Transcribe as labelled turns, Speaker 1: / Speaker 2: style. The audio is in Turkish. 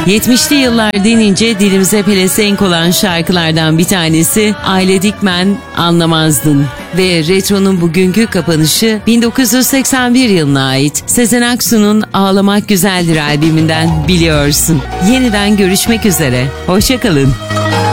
Speaker 1: 70'li yıllar denince dilimize pelesenk olan şarkılardan bir tanesi Aile Dikmen Anlamazdın. Ve Retro'nun bugünkü kapanışı 1981 yılına ait Sezen Aksu'nun Ağlamak Güzeldir albümünden Biliyorsun. Yeniden görüşmek üzere. Hoşça kalın.